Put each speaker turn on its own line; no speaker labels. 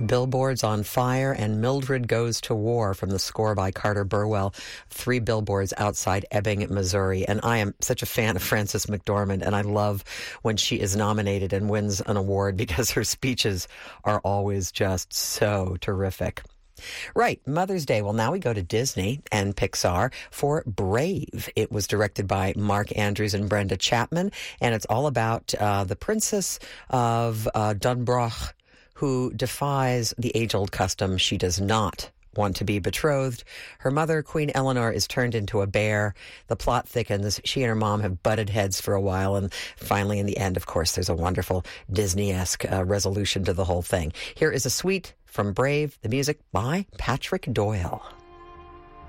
Billboards on Fire and Mildred Goes to War from the score by Carter Burwell. 3 billboards outside Ebbing, Missouri. And I am such a fan of Frances McDormand, and I love when she is nominated and wins an award because her speeches are always just so terrific. Right, Mother's Day. Well, now we go to Disney and Pixar for Brave. It was directed by Mark Andrews and Brenda Chapman, and it's all about the Princess of Dunbroch, who defies the age-old custom. She does not want to be betrothed. Her mother, Queen Eleanor, is turned into a bear. The plot thickens. She and her mom have butted heads for a while, and finally, in the end, of course, there's a wonderful Disney-esque resolution to the whole thing. Here is a suite from Brave, the music by Patrick Doyle.